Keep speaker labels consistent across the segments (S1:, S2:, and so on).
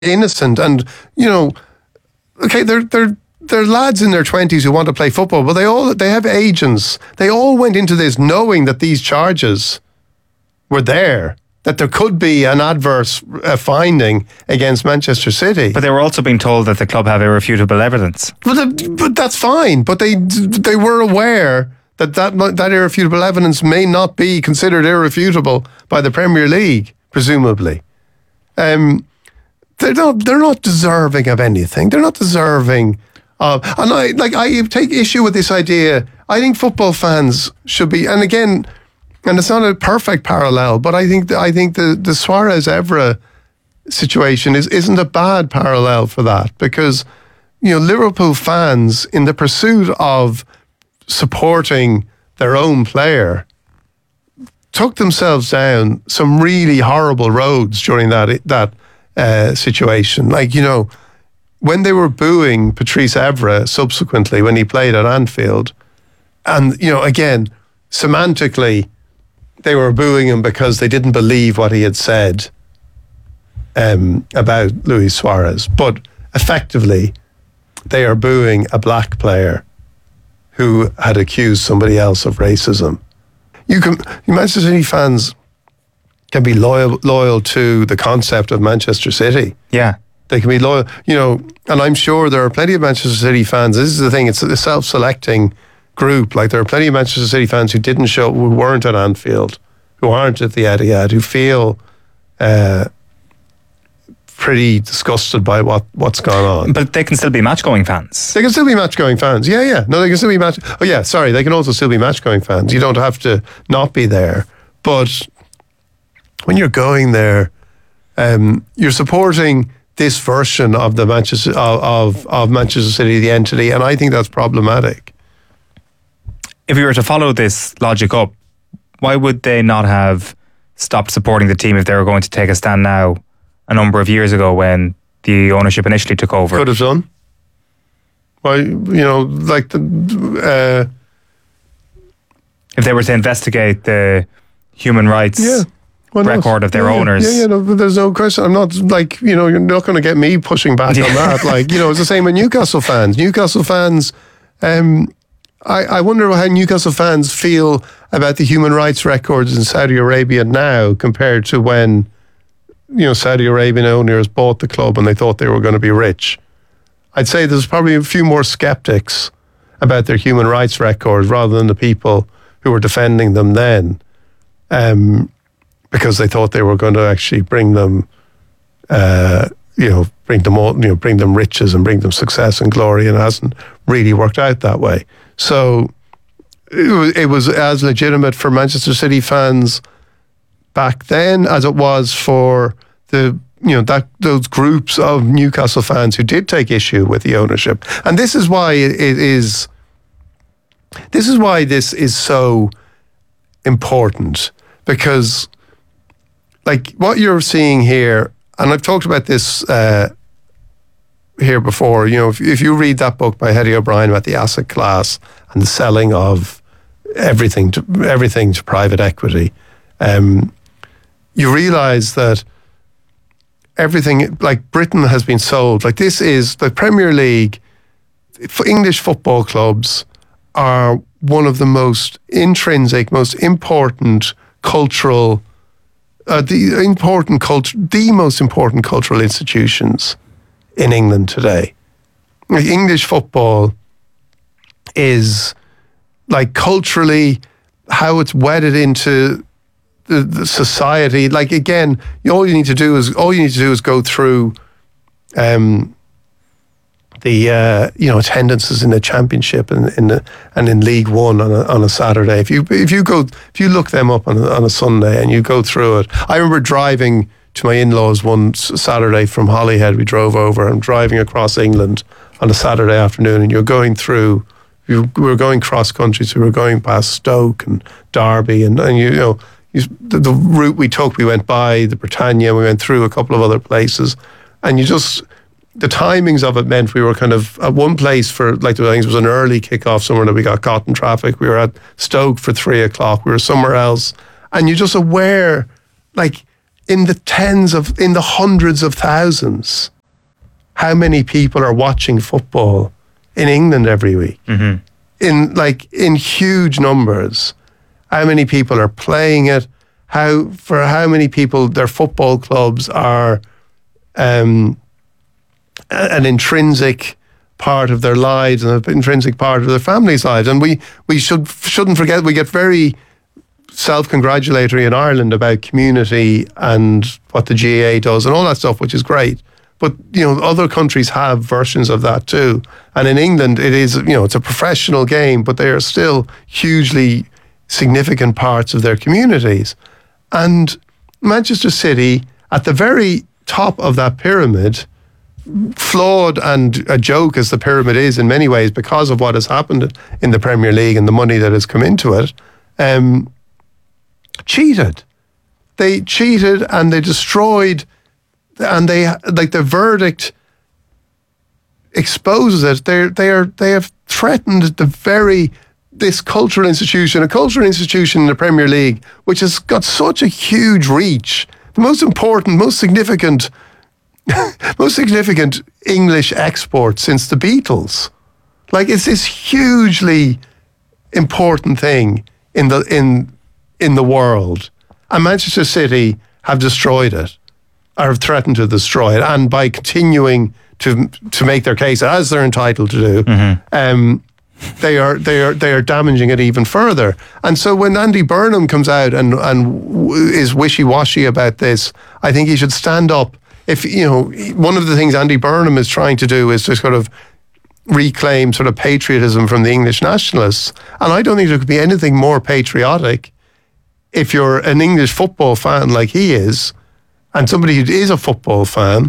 S1: innocent, and okay, they're lads in their 20s who want to play football, but they have agents. They all went into this knowing that these charges were there, that there could be an adverse finding against Manchester City.
S2: But they were also being told that the club have irrefutable evidence.
S1: But that's fine. But they were aware that irrefutable evidence may not be considered irrefutable by the Premier League, presumably. They're not deserving of anything. They're not deserving of... And I take issue with this idea. I think football fans should be... And again, and it's not a perfect parallel, but I think the Suarez-Evra situation isn't a bad parallel for that, because, Liverpool fans, in the pursuit of supporting their own player, took themselves down some really horrible roads during that situation. When they were booing Patrice Evra subsequently when he played at Anfield, and, again, semantically, they were booing him because they didn't believe what he had said about Luis Suarez. But effectively, they are booing a black player who had accused somebody else of racism. Manchester City fans can be loyal to the concept of Manchester City.
S2: Yeah.
S1: They can be loyal, and I'm sure there are plenty of Manchester City fans. This is the thing, it's a self-selecting group. Like, there are plenty of Manchester City fans who weren't at Anfield, who aren't at the Etihad, who feel pretty disgusted by what's gone on.
S2: But they can still be match-going fans.
S1: They can still be match-going fans. Yeah. No, they can still be they can also still be match-going fans. You don't have to not be there. But when you're going there, you're supporting this version of the Manchester of Manchester City, the entity, and I think that's problematic.
S2: If we were to follow this logic up, why would they not have stopped supporting the team if they were going to take a stand now a number of years ago when the ownership initially took over?
S1: Could have done. Well,
S2: if they were to investigate the human rights record of their owners.
S1: But there's no question. I'm not you're not going to get me pushing back on that. It's the same with Newcastle fans. Newcastle fans, I wonder how Newcastle fans feel about the human rights records in Saudi Arabia now compared to when, Saudi Arabian owners bought the club and they thought they were going to be rich. I'd say there's probably a few more skeptics about their human rights records rather than the people who were defending them then, because they thought they were going to actually bring them, bring them riches and bring them success and glory, and it hasn't really worked out that way. So it was as legitimate for Manchester City fans back then as it was for those groups of Newcastle fans who did take issue with the ownership. And this is why this is so important, because what you're seeing here, and I've talked about this here before, if you read that book by Hedy O'Brien about the asset class and the selling of everything to private equity, you realise that everything, Britain has been sold. This is the Premier League. English football clubs are one of the most intrinsic, most important cultural, the most important cultural institutions in England today. English football is culturally how it's wedded into the society. Again, all you need to do is go through the attendances in the Championship and in League One on a Saturday. If you look them up on a Sunday and you go through it. I remember driving to my in-laws one Saturday from Holyhead. We drove over. I'm driving across England on a Saturday afternoon, and you're going through. We were going cross country, so we were going past Stoke and Derby, and the route we took, we went by the Britannia, we went through a couple of other places, and the timings of it meant we were kind of at one place for, I think it was an early kickoff somewhere that we got caught in traffic. We were at Stoke for 3:00. We were somewhere else. And you're just aware, in the hundreds of thousands, how many people are watching football in England every week. In huge numbers. How many people are playing it? How many people their football clubs are an intrinsic part of their lives and an intrinsic part of their families' lives. And we shouldn't forget, we get very self-congratulatory in Ireland about community and what the GAA does and all that stuff, which is great. But, other countries have versions of that too. And in England, it is, it's a professional game, but they are still hugely significant parts of their communities. And Manchester City, at the very top of that pyramid, flawed and a joke as the pyramid is in many ways because of what has happened in the Premier League and the money that has come into it, cheated. They cheated and they destroyed, and the verdict exposes it. They have threatened this cultural institution, a cultural institution in the Premier League, which has got such a huge reach, the most important, most significant English export since the Beatles. It's this hugely important thing in the world, and Manchester City have destroyed it, or have threatened to destroy it, and by continuing to make their case as they're entitled to do, they are damaging it even further. And so when Andy Burnham comes out and is wishy-washy about this, I think he should stand up. If one of the things Andy Burnham is trying to do is to sort of reclaim sort of patriotism from the English nationalists, and I don't think there could be anything more patriotic if you're an English football fan like he is, and somebody who is a football fan,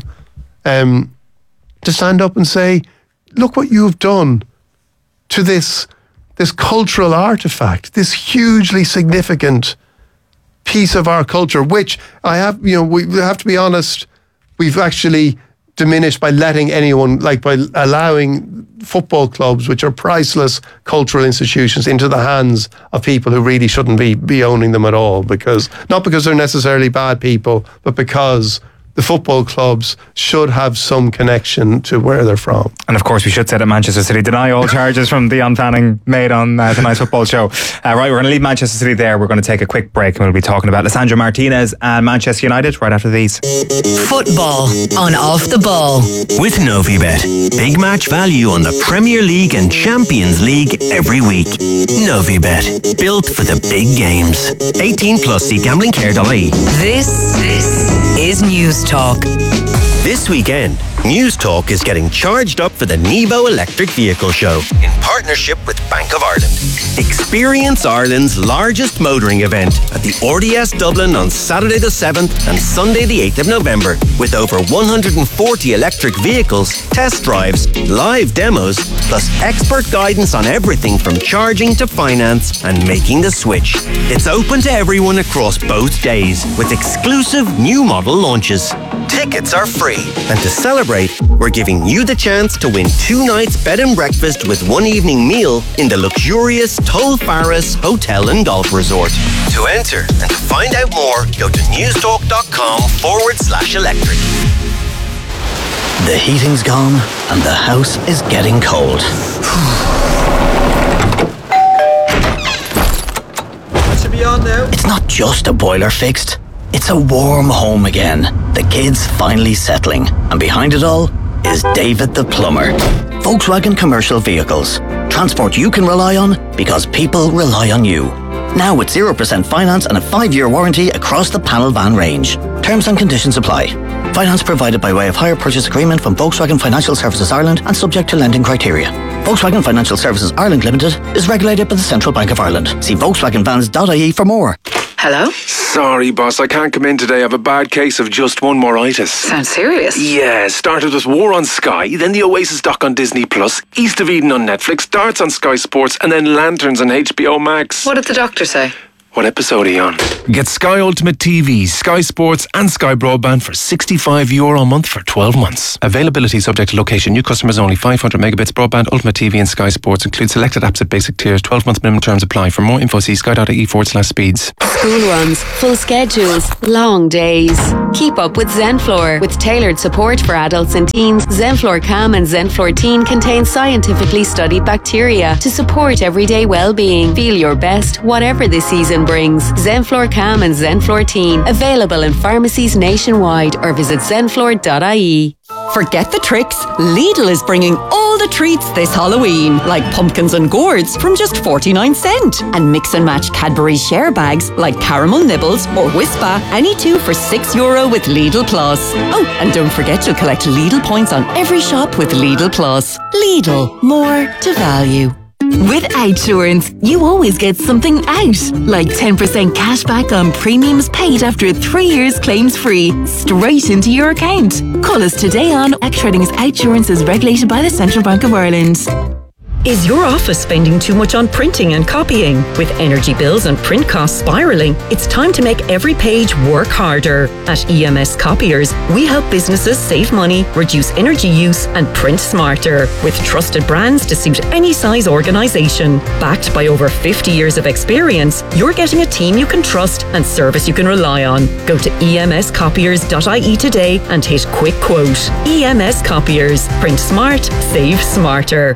S1: to stand up and say, look what you've done to this cultural artifact, this hugely significant piece of our culture, which we have to be honest, we've actually diminished by letting anyone, by allowing football clubs, which are priceless cultural institutions, into the hands of people who really shouldn't be owning them at all, not because they're necessarily bad people, but because the football clubs should have some connection to where they're from. And
S2: of course, we should say that Manchester City deny all charges from Dion Fanning made on tonight's football show. Right, we're going to leave Manchester City there. We're going to take a quick break and we'll be talking about Lisandro Martinez and Manchester United right after these.
S3: Football on Off the Ball. With Novibet. Big match value on the Premier League and Champions League every week. Novibet. Built for the big games. 18 plus. See gamblingcare.ie. This is News Talk. This weekend, News Talk is getting charged up for the Nebo Electric Vehicle Show in partnership with Bank of Ireland. Experience Ireland's largest motoring event at the RDS Dublin on Saturday the 7th and Sunday the 8th of November with over 140 electric vehicles, test drives, live demos, plus expert guidance on everything from charging to finance and making the switch. It's open to everyone across both days with exclusive new model launches. Tickets are free, and to celebrate, we're giving you the chance to win 2 nights bed and breakfast with 1 evening meal in the luxurious Toll Faris Hotel and Golf Resort. To enter and to find out more, go to newstalk.com/electric. The heating's gone and the house is getting cold.
S4: That should be on now.
S3: It's not just a boiler fixed. It's a warm home again. The kids finally settling. And behind it all is David the Plumber. Volkswagen Commercial Vehicles. Transport you can rely on because people rely on you. Now with 0% finance and a 5-year warranty across the panel van range. Terms and conditions apply. Finance provided by way of hire purchase agreement from Volkswagen Financial Services Ireland and subject to lending criteria. Volkswagen Financial Services Ireland Limited is regulated by the Central Bank of Ireland. See VolkswagenVans.ie for more.
S5: Hello?
S6: Sorry, boss, I can't come in today. I have a bad case of just one moritis.
S5: Sounds serious.
S6: Yeah, started with War on Sky, then the Oasis doc on Disney Plus, East of Eden on Netflix, Darts on Sky Sports, and then Lanterns on HBO Max.
S5: What did the doctor say?
S6: What episode are you on?
S5: Get Sky Ultimate TV, Sky Sports and Sky Broadband for €65 a month for 12 months. Availability subject to location. New customers only. 500 megabits broadband, Ultimate TV and Sky Sports. Include selected apps at basic tiers. 12-month minimum terms apply. For more info, see sky.ie/speeds.
S7: School runs, full schedules, long days. Keep up with Zenflor. With tailored support for adults and teens, Zenflor Calm and Zenflor Teen contain scientifically studied bacteria to support everyday well-being. Feel your best, whatever the season brings. Zenflor Calm and Zenflor Teen. Available in pharmacies nationwide or visit zenflor.ie.
S8: Forget the tricks. Lidl is bringing all the treats this Halloween, like pumpkins and gourds from just 49¢. And mix and match Cadbury share bags like caramel nibbles or Whispa, any two for €6 with Lidl Plus. Oh, and don't forget to collect Lidl points on every shop with Lidl Plus. Lidl, more to value.
S9: With Outsurance, you always get something out, like 10% cash back on premiums paid after 3 years claims free, straight into your account. Call us today on Trading's Outsurance is regulated by the Central Bank of Ireland.
S10: Is your office spending too much on printing and copying? With energy bills and print costs spiralling, it's time to make every page work harder. At EMS Copiers, we help businesses save money, reduce energy use and print smarter, with trusted brands to suit any size organisation. Backed by over 50 years of experience, you're getting a team you can trust and service you can rely on. Go to emscopiers.ie today and hit quick quote. EMS Copiers. Print smart, save smarter.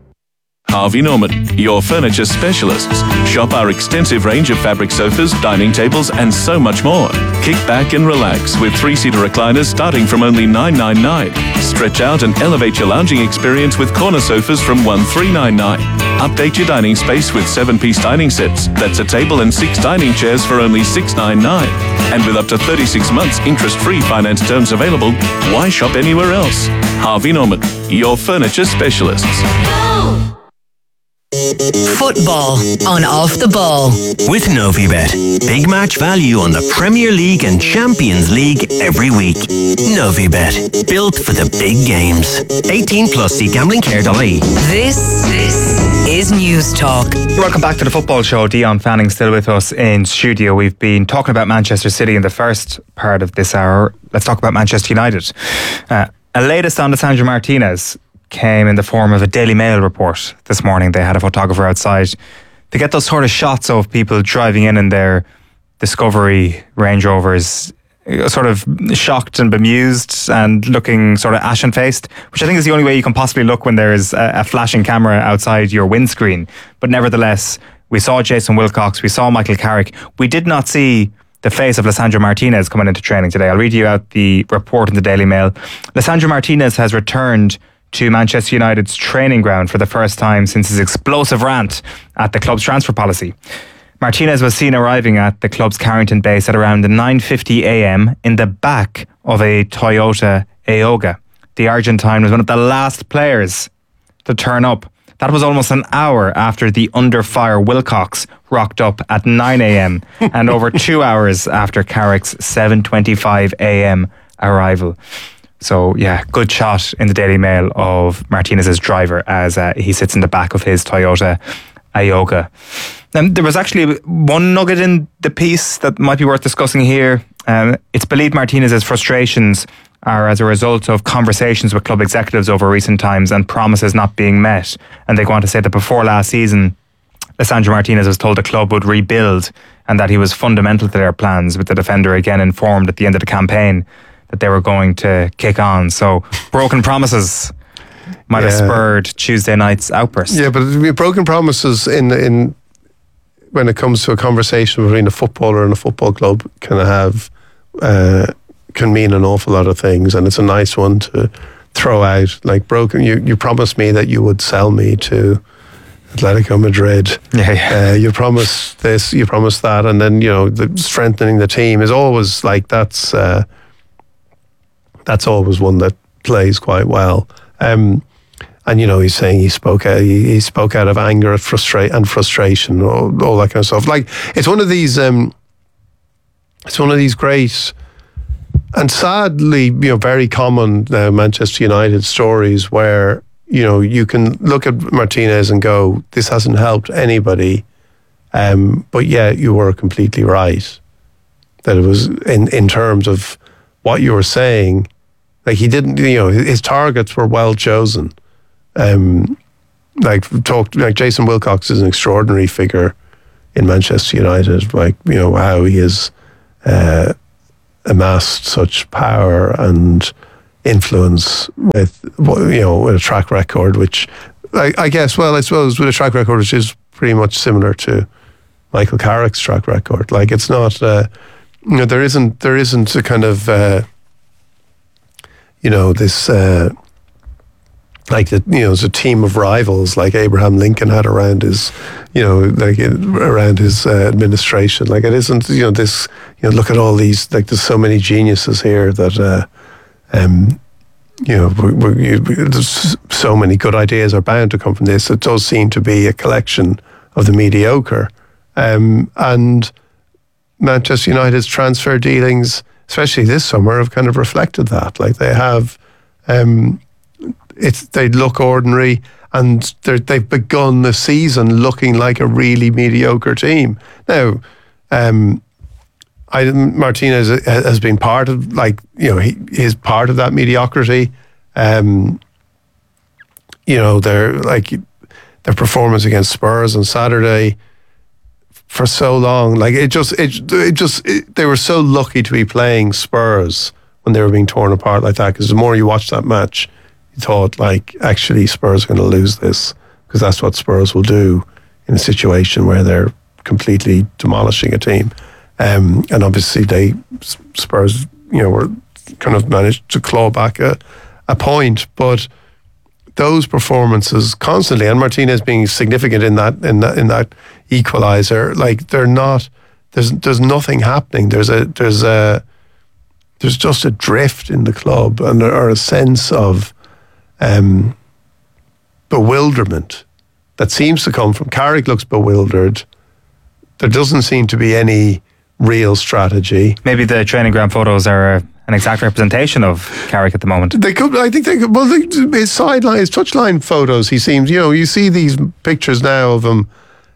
S11: Harvey Norman, your furniture specialists. Shop our extensive range of fabric sofas, dining tables, and so much more. Kick back and relax with 3-seater recliners starting from only $999. Stretch out and elevate your lounging experience with corner sofas from $1,399. Update your dining space with 7-piece dining sets. That's a table and 6 dining chairs for only $699. And with up to 36 months interest-free finance terms available, why shop anywhere else? Harvey Norman, your furniture specialists.
S3: Football on Off the Ball with Novibet. Big match value on the Premier League and Champions League every week. Novibet, built for the big games. 18 plus, see gamblingcare.ie.
S9: This is News Talk.
S2: Welcome back to the Football Show. Dion Fanning still with us in studio. We've been talking about Manchester City in the first part of this hour. Let's talk about Manchester United. A latest on Lisandro Martinez came in the form of a Daily Mail report this morning. They had a photographer outside to get those sort of shots of people driving in their Discovery Range Rovers, sort of shocked and bemused and looking sort of ashen-faced, which I think is the only way you can possibly look when there is a flashing camera outside your windscreen. But nevertheless, we saw Jason Wilcox, we saw Michael Carrick. We did not see the face of Lisandro Martinez coming into training today. I'll read you out the report in the Daily Mail. Lisandro Martinez has returned to Manchester United's training ground for the first time since his explosive rant at the club's transfer policy. Martinez was seen arriving at the club's Carrington base at around 9:50 a.m. in the back of a Toyota Ayoga. The Argentine was one of the last players to turn up. That was almost an hour after the under-fire Wilcox rocked up at 9 a.m. and over 2 hours after Carrick's 7:25 a.m. arrival. So, yeah, good shot in the Daily Mail of Martinez's driver as he sits in the back of his Toyota Ayoga. There was actually one nugget in the piece that might be worth discussing here. It's believed Martinez's frustrations are as a result of conversations with club executives over recent times and promises not being met. And they go on to say that before last season, Lisandro Martinez was told the club would rebuild and that he was fundamental to their plans, with the defender again informed at the end of the campaign that they were going to kick on. So broken promises might have spurred Tuesday night's outburst.
S1: Yeah, but broken promises in when it comes to a conversation between a footballer and a football club can mean an awful lot of things, and it's a nice one to throw out. Like broken, you promised me that you would sell me to Atletico Madrid.
S2: Yeah.
S1: You promised this, you promised that, and then the strengthening the team is always like that's always one that plays quite well. And he's saying he spoke out of anger and frustration, all that kind of stuff. Like it's one of these great and sadly very common Manchester United stories where you can look at Martinez and go, this hasn't helped anybody But yeah, you were completely right that it was in terms of what you were saying. Like he didn't, his targets were well chosen. Like Jason Wilcox is an extraordinary figure in Manchester United. Like how he has amassed such power and influence with with a track record, which I suppose with a track record which is pretty much similar to Michael Carrick's track record. Like it's not, there isn't a kind of this there's a team of rivals like Abraham Lincoln had around his around his administration. Like it isn't this look at all these, like there's so many geniuses here that there's so many good ideas are bound to come from this. It does seem to be a collection of the mediocre, and Manchester United's transfer dealings, especially this summer, have kind of reflected that. Like they have, they look ordinary, and they've begun the season looking like a really mediocre team. Now, Martinez has been part of, he is part of that mediocrity. Their performance against Spurs on Saturday for so long, they were so lucky to be playing Spurs when they were being torn apart like that. Because the more you watch that match, you thought, actually Spurs are going to lose this, because that's what Spurs will do in a situation where they're completely demolishing a team. And obviously Spurs, were kind of managed to claw back a point, but those performances constantly, and Martinez being significant in that equaliser, they're not. There's nothing happening. There's just a drift in the club, or a sense of bewilderment that seems to come from Carrick. Looks bewildered. There doesn't seem to be any real strategy.
S2: Maybe the training ground photos are an exact representation of Carrick at the moment.
S1: They could. I think they could. Well, his sideline, his touchline photos. He seems. You see these pictures now of him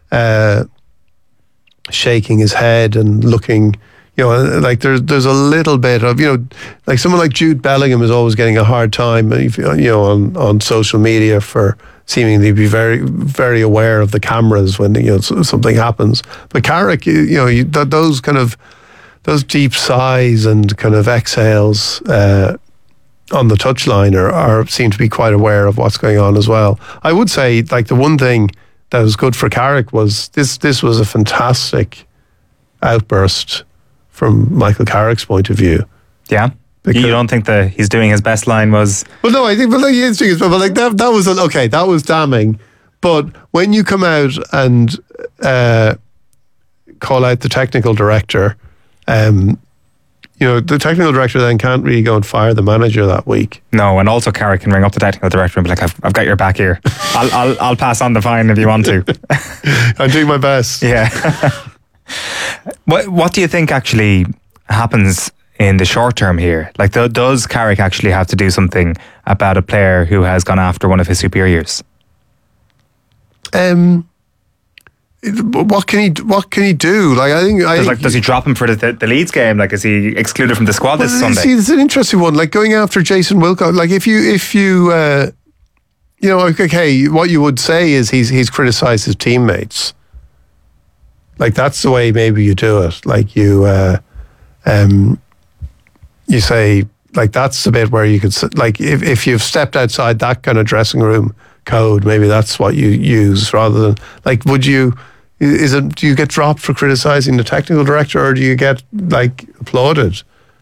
S1: shaking his head and looking. There's a little bit of like someone like Jude Bellingham is always getting a hard time. On social media for seemingly be very, very aware of the cameras when something happens. But Carrick, those kind of those deep sighs and kind of exhales on the touchline are seem to be quite aware of what's going on as well. I would say, the one thing that was good for Carrick was this was a fantastic outburst from Michael Carrick's point of view.
S2: Yeah. You don't think that he's doing his best line was...
S1: Well, no, I think he is doing his best, but that was okay, that was damning. But when you come out and call out the technical director, the technical director then can't really go and fire the manager that week.
S2: No, and also Carrick can ring up the technical director and be like, I've got your back here. I'll pass on the fine if you want to.
S1: I'm doing my best.
S2: Yeah. What do you think actually happens in the short term here? Does Carrick actually have to do something about a player who has gone after one of his superiors?
S1: What can he do? I think
S2: does he drop him for the Leeds game? Is he excluded from the squad this Sunday?
S1: See, it's an interesting one. Going after Jason Wilcox. If you what you would say is he's criticised his teammates. That's the way maybe you do it. You say, that's the bit where you could, if you've stepped outside that kind of dressing room code, maybe that's what you use rather than, do you get dropped for criticising the technical director, or do you get, applauded?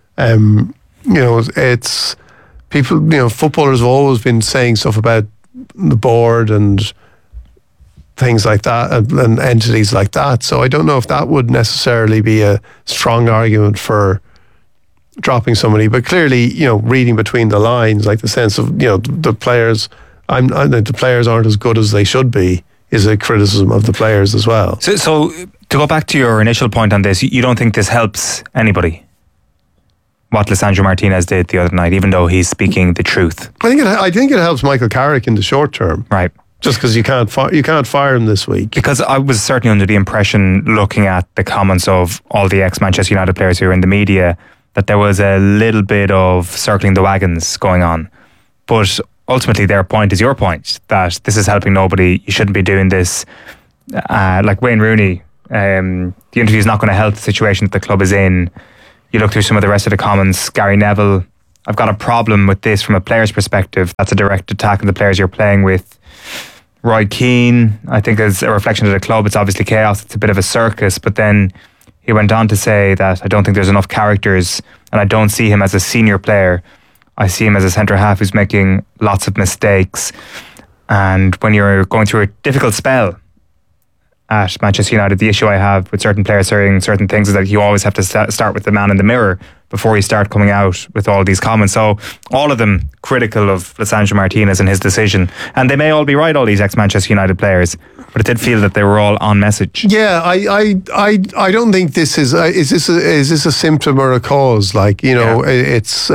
S1: It's people, footballers have always been saying stuff about the board and things like that, and entities like that. So I don't know if that would necessarily be a strong argument for dropping somebody, but clearly, reading between the lines, the sense of, the players, the players aren't as good as they should be, is a criticism of the players as well.
S2: So to go back to your initial point on this, you don't think this helps anybody? What Lisandro Martinez did the other night, even though he's speaking the truth?
S1: I think it helps Michael Carrick in the short term.
S2: Right.
S1: just because you can't fire him this week.
S2: Because I was certainly under the impression, looking at the comments of all the ex-Manchester United players who are in the media, that there was a little bit of circling the wagons going on. But ultimately their point is your point, that this is helping nobody, you shouldn't be doing this. Like Wayne Rooney, the interview is not going to help the situation that the club is in. You look through some of the rest of the comments. Gary Neville, I've got a problem with this from a player's perspective. That's a direct attack on the players you're playing with. Roy Keane, I think, as a reflection of the club, it's obviously chaos, it's a bit of a circus, but then he went on to say that I don't think there's enough characters, and I don't see him as a senior player. I see him as a centre half who's making lots of mistakes. And when you're going through a difficult spell at Manchester United, the issue I have with certain players saying certain things is that you always have to start with the man in the mirror before you start coming out with all these comments. So all of them critical of Lisandro Martinez and his decision, and they may all be right, all these ex-Manchester United players, but it did feel that they were all on message.
S1: Yeah, I don't think this is this a symptom or a cause? Like, you know, it's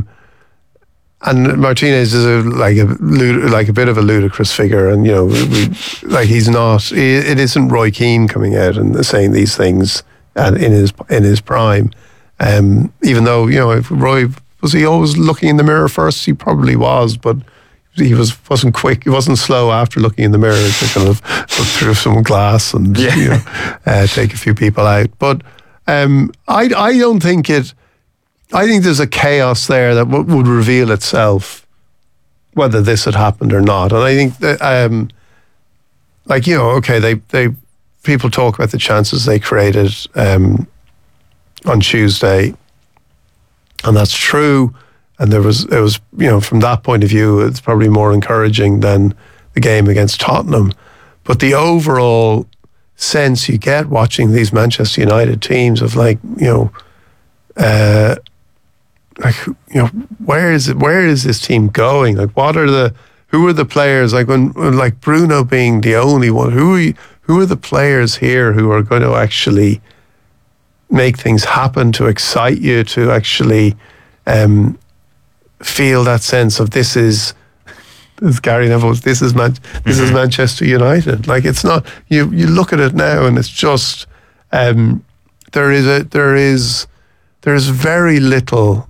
S1: and Martinez is like a bit of a ludicrous figure, and you know, he's not. It isn't Roy Keane coming out and saying these things in his prime. Even though, you know, if Roy was he always looking in the mirror first, he probably was, but he wasn't quick. He wasn't slow after looking in the mirror to kind of look through some glass and you know, take a few people out. But I don't think it. I think there's a chaos there that would reveal itself whether this had happened or not. And I think that, like, you know, okay, they people talk about the chances they created on Tuesday, and that's true. And it was, you know, from that point of view, it's probably more encouraging than the game against Tottenham. But the overall sense you get watching these Manchester United teams of, like, you know, like, you know, where is this team going? Like, who are the players? Like, when like Bruno being the only one, who are the players here who are going to actually make things happen, to excite you, to actually feel that sense of this is Gary Neville, this is Manchester United. Like, it's not, you look at it now and it's just there is very little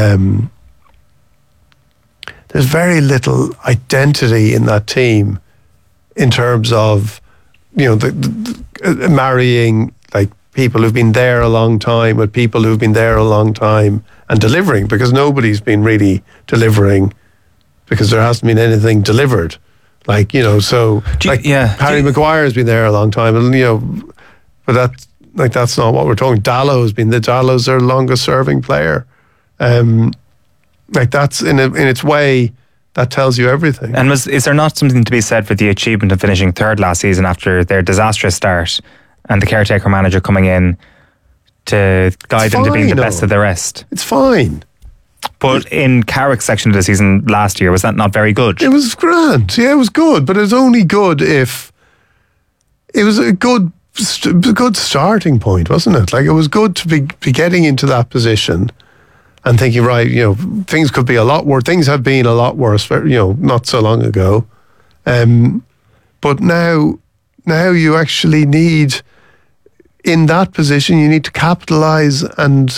S1: there's very little identity in that team in terms of, you know, the marrying like people who've been there a long time with people who've been there a long time and delivering, because nobody's been really delivering because there hasn't been anything delivered. Like, you know, so Harry Maguire has been there a long time, and, you know, but that's not what we're talking. Dallow's their longest serving player. Like, that's in its way, that tells you everything. And
S2: is there not something to be said for the achievement of finishing third last season after their disastrous start, and the caretaker manager coming in to guide them to being the best of the rest?
S1: It's fine.
S2: But in Carrick's section of the season last year, was that not very good?
S1: It was grand. Yeah, it was good, but it was only good if it was a good starting point, wasn't it? Like, it was good to be getting into that position and thinking, right, you know, things could be a lot worse. Things have been a lot worse, you know, not so long ago. But now you actually need, in that position, you need to capitalise and,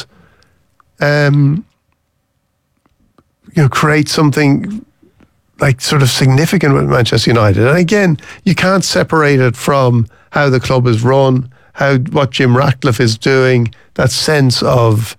S1: you know, create something like sort of significant with Manchester United. And again, you can't separate it from how the club is run, what Jim Ratcliffe is doing, that sense of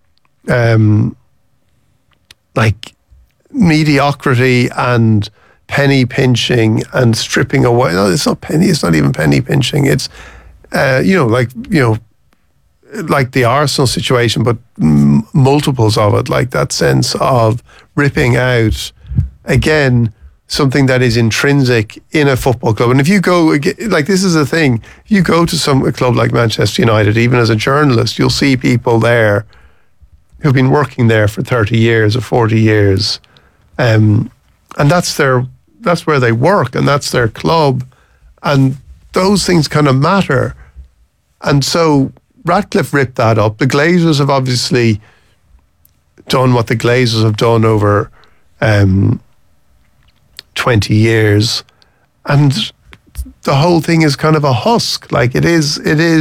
S1: like mediocrity and penny pinching and stripping away. No, it's not even penny pinching. It's you know, like the Arsenal situation, but multiples of it. Like that sense of ripping out, again, something that is intrinsic in a football club. And if you go, like, this is the thing, if you go to a club like Manchester United, even as a journalist, you'll see people there who've been working there for 30 years or 40 years. And that's where they work, and that's their club. And those things kind of matter. And so Ratcliffe ripped that up. The Glazers have obviously done what the Glazers have done over 20 years. and the whole thing is kind of a husk. Like it is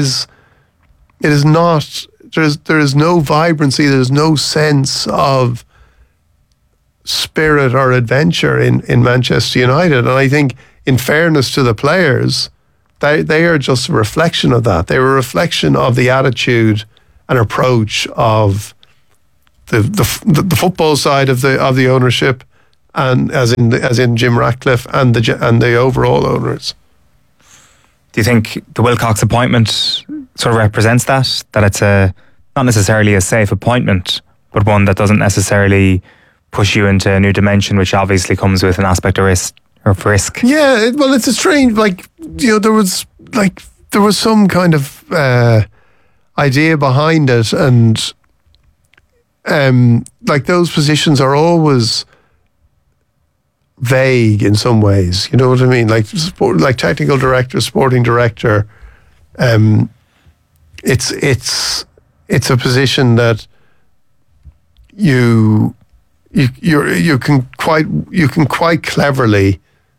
S1: not. There is no vibrancy. There's no sense of spirit or adventure in Manchester United. And I think, in fairness to the players, they are just a reflection of that. They're a reflection of the attitude and approach of the football side of the ownership, and as in Jim Ratcliffe and the overall owners.
S2: Do you think the Wilcox appointment sort of represents that it's not necessarily a safe appointment, but one that doesn't necessarily push you into a new dimension, which obviously comes with an aspect of risk? Yeah,
S1: well, it's a strange, there was some kind of idea behind it, and those positions are always vague in some ways. You know what I mean? Like technical director, sporting director. It's a position that you can quite cleverly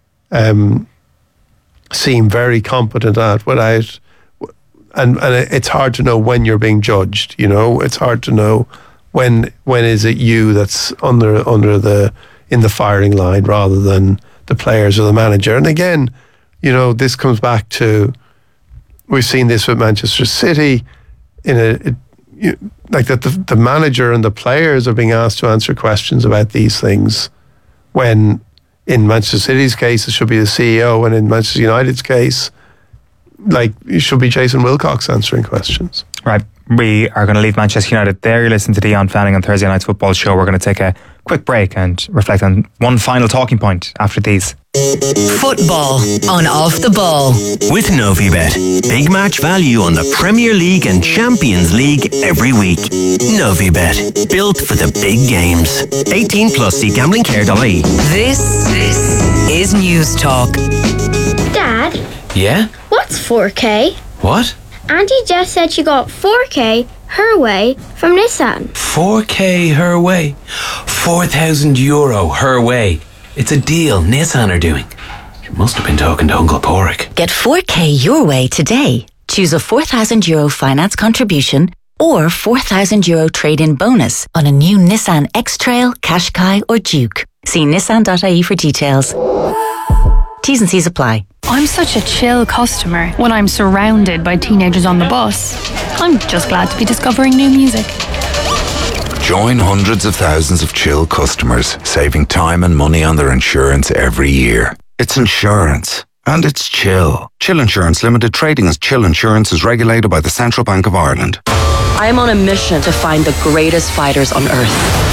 S1: seem very competent at without, and it's hard to know when you're being judged. You know, it's hard to know when is it you that's in the firing line rather than the players or the manager. And again, this comes back to, we've seen this with Manchester City the manager and the players are being asked to answer questions about these things, when in Manchester City's case it should be the CEO, and in Manchester United's case, it should be Jason Wilcox answering questions.
S2: Right, we are going to leave Manchester United there. You're listening to Dion Fanning on Thursday Night's Football Show. We're going to take a quick break and reflect on one final talking point after these.
S3: Football on Off the Ball with Novibet. Big match value on the Premier League and Champions League every week. Novibet, built for the big games. 18 plus, see gamblingcare.ie.
S12: This is News Talk.
S13: Dad?
S14: Yeah?
S13: What's 4K?
S14: What?
S13: Auntie just said she got 4K her way from Nissan.
S14: 4K her way? €4,000 her way. It's a deal Nissan are doing. She must have been talking to Uncle Porrick.
S12: Get 4K your way today. Choose a €4,000 finance contribution or €4,000 trade-in bonus on a new Nissan X-Trail, Qashqai or Duke. See nissan.ie for details. T's and C's apply.
S15: I'm such a chill customer when I'm surrounded by teenagers on the bus. I'm just glad to be discovering new music.
S16: Join hundreds of thousands of chill customers, saving time and money on their insurance every year. It's insurance. And it's chill. Chill Insurance Limited, trading as Chill Insurance, is regulated by the Central Bank of Ireland.
S17: I am on a mission to find the greatest fighters on earth.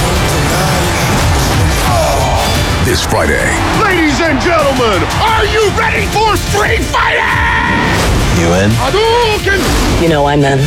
S16: This Friday.
S18: Ladies and gentlemen, are you ready for Street Fighting?
S16: You in?
S18: Hadouken!
S17: You know I'm in.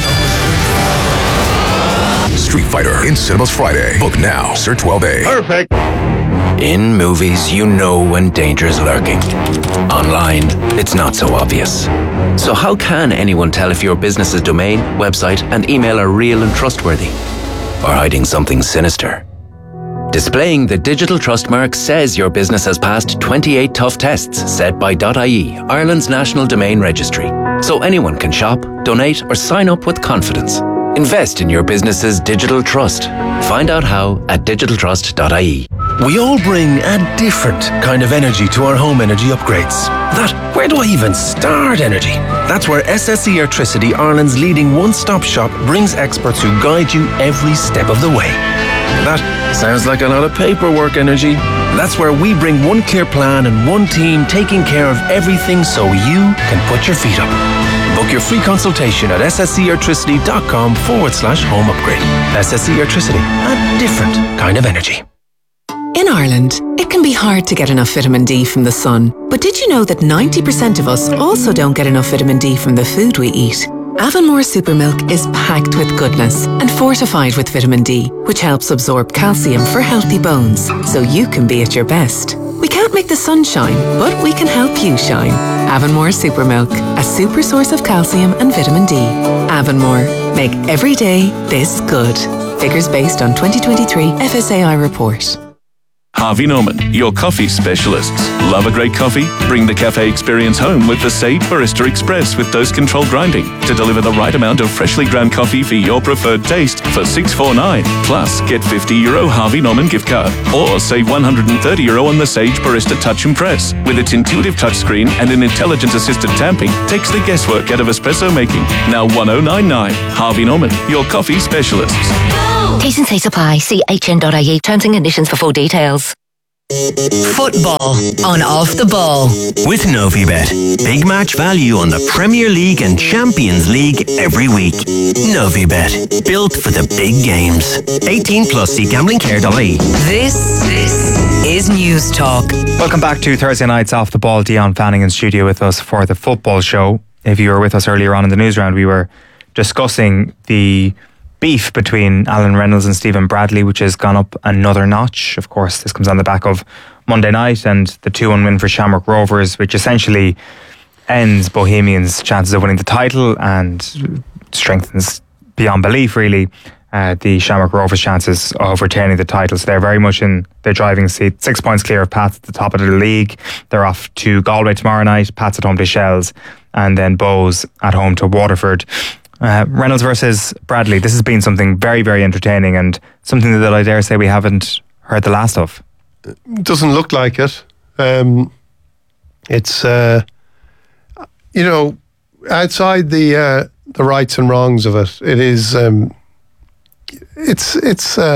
S16: Street Fighter in cinemas Friday. Book now. Sir 12A.
S18: Perfect.
S14: In movies, you know when danger's lurking. Online, it's not so obvious. So how can anyone tell if your business's domain, website, and email are real and trustworthy? Or hiding something sinister? Displaying the Digital Trust mark says your business has passed 28 tough tests set by .ie, Ireland's national domain registry. So anyone can shop, donate, or sign up with confidence. Invest in your business's digital trust. Find out how at digitaltrust.ie.
S19: We all bring a different kind of energy to our home energy upgrades. That, where do I even start energy? That's where SSE Airtricity, Ireland's leading one-stop shop, brings experts who guide you every step of the way. That sounds like a lot of paperwork energy. That's where we bring one clear plan and one team taking care of everything so you can put your feet up. Book your free consultation at ssceairtricity.com/home upgrade. SSE Airtricity, a different kind of energy.
S20: In Ireland, it can be hard to get enough vitamin D from the sun. But did you know that 90% of us also don't get enough vitamin D from the food we eat? Avonmore Supermilk is packed with goodness and fortified with vitamin D, which helps absorb calcium for healthy bones, so you can be at your best. We can't make the sun shine, but we can help you shine. Avonmore Supermilk, a super source of calcium and vitamin D. Avonmore, make every day this good. Figures based on 2023 FSAI report.
S11: Harvey Norman, your coffee specialists. Love a great coffee? Bring the cafe experience home with the Sage Barista Express with dose-controlled grinding to deliver the right amount of freshly ground coffee for your preferred taste for €6.49. Plus, get €50 Harvey Norman gift card or save €130 on the Sage Barista Touch and Press. With its intuitive touchscreen and an intelligence-assisted tamping, takes the guesswork out of espresso making. Now 1099. Harvey Norman, your coffee specialists.
S12: T&C Supply. See hn.ie. Terms and conditions for full details.
S3: Football on Off the Ball with Novibet. Big match value on the Premier League and Champions League every week. Novibet, built for the big games. 18 plus. See gamblingcare.ie.
S9: This is News Talk.
S2: Welcome back to Thursday night's Off the Ball. Dion Fanning in studio with us for the football show. If you were with us earlier on in the news round, we were discussing the beef between Alan Reynolds and Stephen Bradley, which has gone up another notch. Of course, this comes on the back of Monday night and the 2-1 win for Shamrock Rovers, which essentially ends Bohemians' chances of winning the title and strengthens beyond belief, really, the Shamrock Rovers' chances of retaining the title. So they're very much in their driving seat. 6 points clear of Pats at the top of the league. They're off to Galway tomorrow night. Pats at home to Shells, and then Bows at home to Waterford. Reynolds versus Bradley. This has been something very, very entertaining and something that I dare say we haven't heard the last of.
S1: Doesn't look like it. It's outside the rights and wrongs of it. It is. To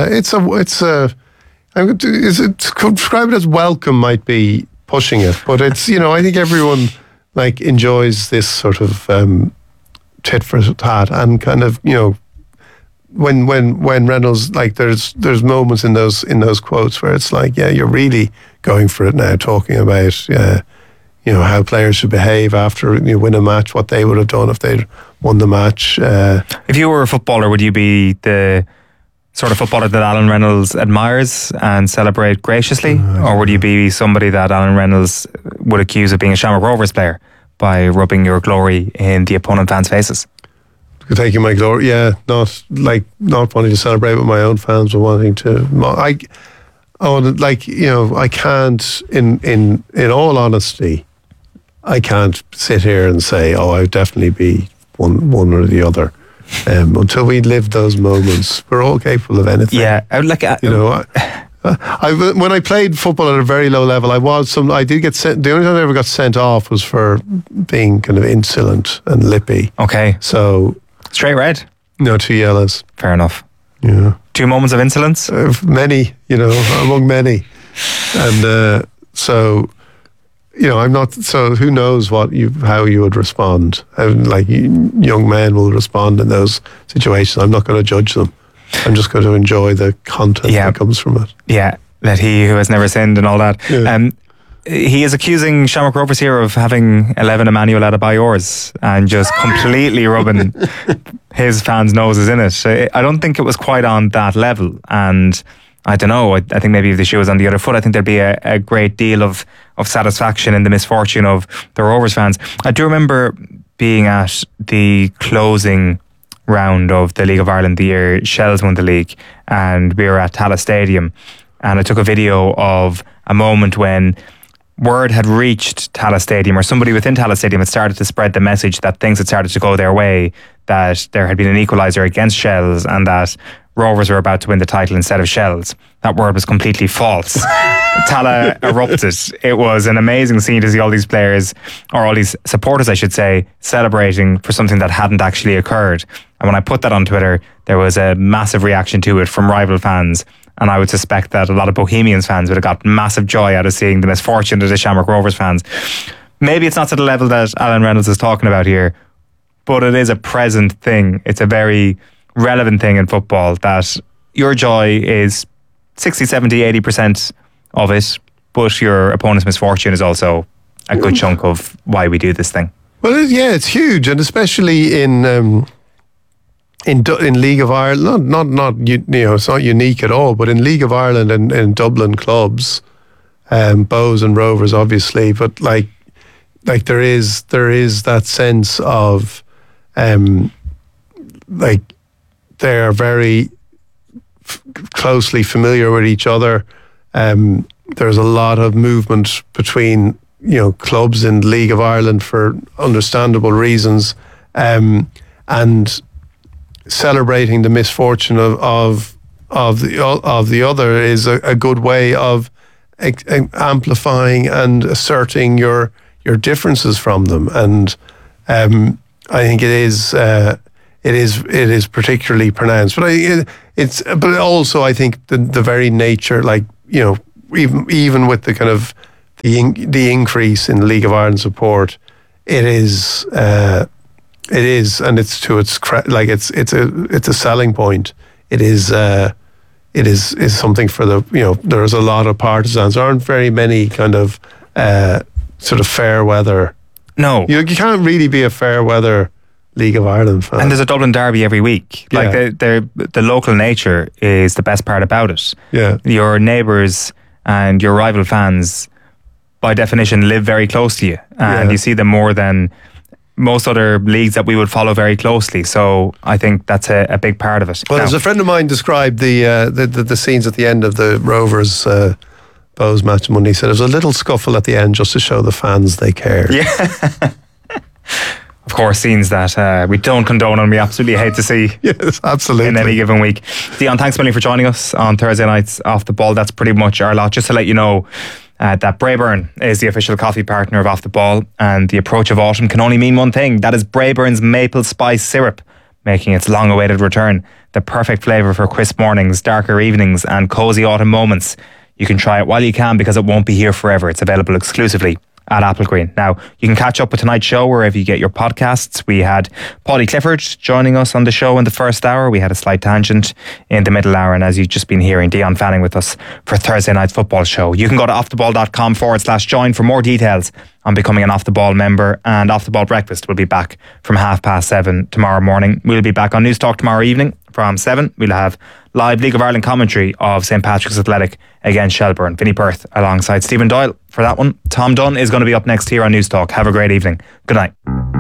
S1: describe it as welcome might be pushing it, but it's I think everyone enjoys this sort of tit for tat, and kind of when Reynolds there's moments in those quotes where it's like, yeah, you're really going for it now, talking about how players should behave after you win a match, what they would have done if they'd won the match.
S2: If you were a footballer, would you be the sort of footballer that Alan Reynolds admires and celebrate graciously, or would you be somebody that Alan Reynolds would accuse of being a Shamrock Rovers player by rubbing your glory in the opponent fans' faces?
S1: Taking my glory, yeah, not wanting to celebrate with my own fans, but wanting to. I can't. In all honesty, I can't sit here and say, "Oh, I'd definitely be one or the other." Until we live those moments, we're all capable of anything.
S2: Yeah,
S1: when I played football at a very low level, I did get sent. The only time I ever got sent off was for being kind of insolent and lippy.
S2: Okay.
S1: So
S2: straight red?
S1: No, 2 yellows.
S2: Fair enough.
S1: Yeah.
S2: 2 moments of insolence?
S1: Many, among many. And so, I'm not. So who knows how you would respond? Young men will respond in those situations. I'm not going to judge them. I'm just going to enjoy the content that comes from it.
S2: Yeah, let he who has never sinned and all that. Yeah. He is accusing Shamrock Rovers here of having 11 Emmanuel Adebayors and just completely rubbing his fans' noses in it. I don't think it was quite on that level, and I don't know, I think maybe if the shoe was on the other foot, I think there'd be a great deal of satisfaction in the misfortune of the Rovers fans. I do remember being at the closing round of the League of Ireland the year Shells won the league, and we were at Tallaght Stadium, and I took a video of a moment when word had reached Tallaght Stadium, or somebody within Tallaght Stadium had started to spread the message that things had started to go their way, that there had been an equaliser against Shells and that Rovers were about to win the title instead of Shells. That word was completely false. Tallaght erupted. It was an amazing scene to see all these players, or all these supporters I should say, celebrating for something that hadn't actually occurred. And when I put that on Twitter, there was a massive reaction to it from rival fans, and I would suspect that a lot of Bohemians fans would have got massive joy out of seeing the misfortune of the Shamrock Rovers fans. Maybe it's not to the level that Alan Reynolds is talking about here, but it is a present thing. It's a very relevant thing in football, that your joy is 60, 70, 80% of it, but your opponent's misfortune is also a good chunk of why we do this thing.
S1: Well, yeah, it's huge, and especially in League of Ireland, not it's not unique at all, but in League of Ireland and in Dublin clubs, Bows and Rovers obviously, but like there is that sense of they are very closely familiar with each other. there's a lot of movement between clubs in the League of Ireland for understandable reasons, and celebrating the misfortune of the other is a good way of amplifying and asserting your differences from them. And I think it is particularly pronounced. But but also I think the very nature, even with the kind of the increase in the League of Ireland support, it is, and it's to its it's a selling point. It is something for the there's a lot of partisans. There aren't very many kind of sort of fair weather.
S2: No,
S1: you can't really be a fair weather League of Ireland fan.
S2: And there's a Dublin derby every week. The local nature is the best part about it.
S1: Yeah,
S2: your neighbours and your rival fans, by definition, live very close to you, and you see them more than most other leagues that we would follow very closely. So I think that's a big part of it.
S1: Well, as a friend of mine described the scenes at the end of the Rovers Bows match on Monday, he said there was a little scuffle at the end just to show the fans they cared.
S2: Yeah. Of course, scenes that we don't condone and we absolutely hate to see.
S1: Yes, absolutely.
S2: In any given week. Dion, thanks a million for joining us on Thursday nights Off the Ball. That's pretty much our lot. Just to let you know that Braeburn is the official coffee partner of Off the Ball, and the approach of autumn can only mean one thing. That is Braeburn's maple spice syrup, making its long-awaited return. The perfect flavour for crisp mornings, darker evenings and cosy autumn moments. You can try it while you can, because it won't be here forever. It's available exclusively at Applegreen. Now, you can catch up with tonight's show wherever you get your podcasts. We had Paulie Clifford joining us on the show in the first hour. We had a slight tangent in the middle hour, and as you've just been hearing, Dion Fanning with us for Thursday night's football show. You can go to offtheball.com/join for more details on becoming an Off the Ball member, and Off the Ball Breakfast will be back from 7:30 tomorrow morning. We'll be back on News Talk tomorrow evening from 7. We'll have live League of Ireland commentary of St. Patrick's Athletic against Shelbourne. Vinnie Perth alongside Stephen Doyle for that one. Tom Dunn is going to be up next here on News Talk. Have a great evening. Good night.